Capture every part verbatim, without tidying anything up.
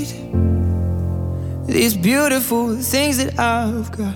These beautiful things that I've got.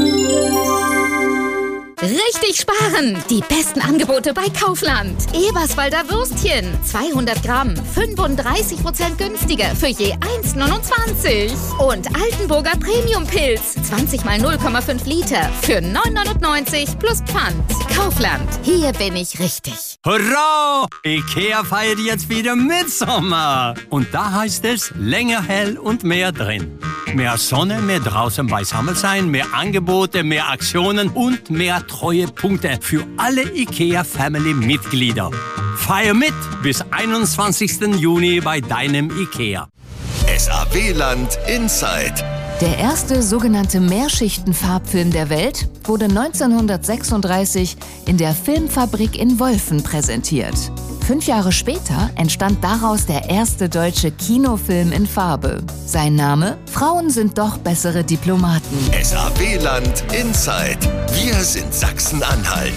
Richtig sparen! Die besten Angebote bei Kaufland. Eberswalder Würstchen, zweihundert Gramm, fünfunddreißig Prozent günstiger für je eins neunundzwanzig. Und Altenburger Premium-Pilz, zwanzig mal null Komma fünf Liter für neun neunundneunzig plus Pfand. Kaufland, hier bin ich richtig. Hurra! IKEA feiert jetzt wieder Mitsommer. Und da heißt es länger hell und mehr drin. Mehr Sonne, mehr draußen beisammen sein, mehr Angebote, mehr Aktionen und mehr Treuepunkte für alle IKEA-Family-Mitglieder. Feier mit bis einundzwanzigsten Juni bei deinem IKEA. S A W-Land Inside. Der erste sogenannte Mehrschichten-Farbfilm der Welt wurde neunzehnhundertsechsunddreißig in der Filmfabrik in Wolfen präsentiert. Fünf Jahre später entstand daraus der erste deutsche Kinofilm in Farbe. Sein Name: Frauen sind doch bessere Diplomaten. S A W-Land Inside. Wir sind Sachsen-Anhalt.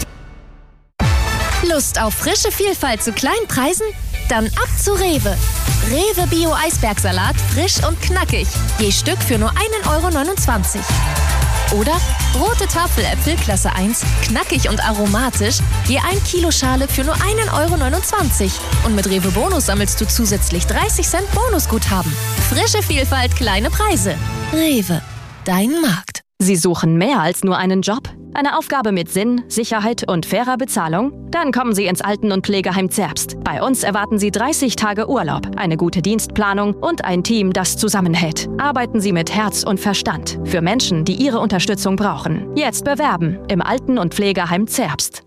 Lust auf frische Vielfalt zu kleinen Preisen? Dann ab zu Rewe. Rewe Bio Eisbergsalat, frisch und knackig. Je Stück für nur ein Euro neunundzwanzig. Oder rote Tafeläpfel Klasse eins, knackig und aromatisch, je ein Kilo Schale für nur ein Euro neunundzwanzig. Und mit Rewe Bonus sammelst du zusätzlich dreißig Cent Bonusguthaben. Frische Vielfalt, kleine Preise. Rewe, dein Markt. Sie suchen mehr als nur einen Job? Eine Aufgabe mit Sinn, Sicherheit und fairer Bezahlung? Dann kommen Sie ins Alten- und Pflegeheim Zerbst. Bei uns erwarten Sie dreißig Tage Urlaub, eine gute Dienstplanung und ein Team, das zusammenhält. Arbeiten Sie mit Herz und Verstand für Menschen, die Ihre Unterstützung brauchen. Jetzt bewerben im Alten- und Pflegeheim Zerbst.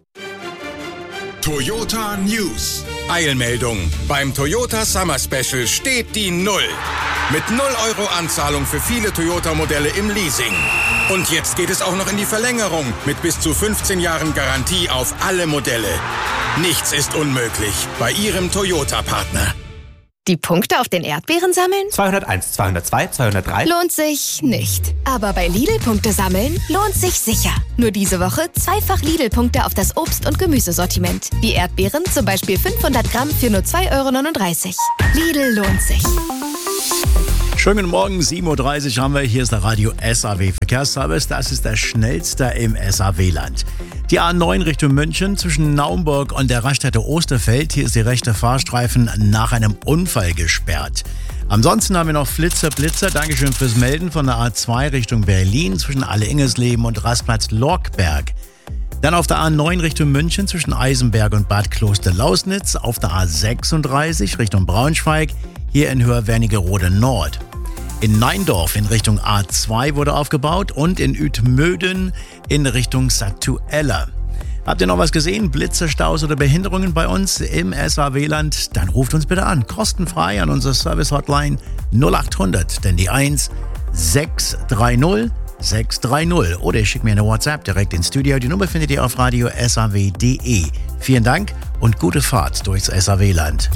Toyota News. Eilmeldung. Beim Toyota Summer Special steht die Null. Mit null Euro Anzahlung für viele Toyota-Modelle im Leasing. Und jetzt geht es auch noch in die Verlängerung mit bis zu fünfzehn Jahren Garantie auf alle Modelle. Nichts ist unmöglich bei Ihrem Toyota-Partner. Die Punkte auf den Erdbeeren sammeln? zweihunderteins, zweihundertzwei, zweihundertdrei. Lohnt sich nicht. Aber bei Lidl-Punkte sammeln lohnt sich sicher. Nur diese Woche zweifach Lidl-Punkte auf das Obst- und Gemüsesortiment. Wie Erdbeeren, zum Beispiel fünfhundert Gramm für nur zwei Euro neununddreißig. Lidl lohnt sich. Schönen guten Morgen, sieben Uhr dreißig haben wir. Hier ist der Radio S A W Verkehrsservice. Das ist der schnellste im S A W-Land. Die A neun Richtung München zwischen Naumburg und der Raststätte Osterfeld. Hier ist die rechte Fahrstreifen nach einem Unfall gesperrt. Ansonsten haben wir noch Flitzer, Blitzer. Dankeschön fürs Melden von der A zwei Richtung Berlin zwischen Alle-Ingersleben und Rastplatz Lorkberg. Dann auf der A neun Richtung München zwischen Eisenberg und Bad Kloster-Lausnitz. Auf der A sechsunddreißig Richtung Braunschweig. Hier in Höher-Wernigerode Nord. In Neindorf in Richtung A zwei wurde aufgebaut und in Uetmöden in Richtung Sattuella. Habt ihr noch was gesehen? Blitze, Staus oder Behinderungen bei uns im S A W-Land? Dann ruft uns bitte an. Kostenfrei an unsere Service-Hotline null acht hundert, denn die eins sechs drei null sechs drei null. Oder ihr schickt mir eine WhatsApp direkt ins Studio. Die Nummer findet ihr auf radio s a w punkt d e. Vielen Dank und gute Fahrt durchs S A W-Land.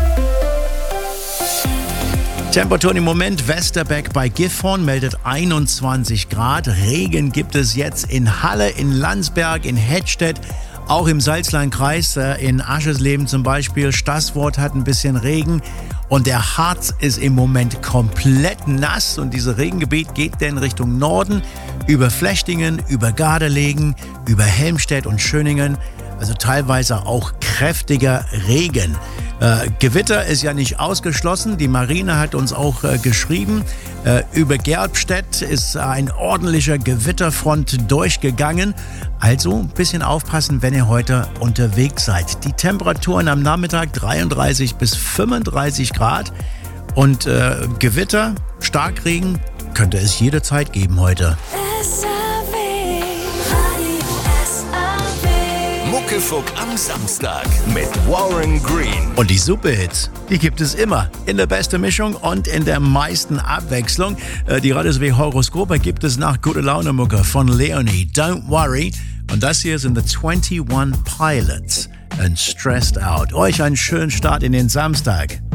Temperaturen im Moment, Westerbeck bei Gifhorn meldet einundzwanzig Grad. Regen gibt es jetzt in Halle, in Landsberg, in Hettstedt, auch im Salzlandkreis, in Aschersleben zum Beispiel. Staßwort hat ein bisschen Regen und der Harz ist im Moment komplett nass. Und dieses Regengebiet geht dann Richtung Norden, über Flechtingen, über Gardelegen, über Helmstedt und Schöningen. Also teilweise auch kräftiger Regen. Äh, Gewitter ist ja nicht ausgeschlossen. Die Marine hat uns auch äh, geschrieben, äh, über Gerbstedt ist ein ordentlicher Gewitterfront durchgegangen. Also ein bisschen aufpassen, wenn ihr heute unterwegs seid. Die Temperaturen am Nachmittag dreiunddreißig bis fünfunddreißig Grad. Und äh, Gewitter, Starkregen könnte es jederzeit geben heute. Muckefuck am Samstag mit Warren Green. Und die Superhits, die gibt es immer in der besten Mischung und in der meisten Abwechslung. Die Radio S A W Horoskope gibt es nach Gute Laune Mucke von Leonie. Don't worry. Und das hier sind the twenty-one Pilots and Stressed Out. Euch einen schönen Start in den Samstag.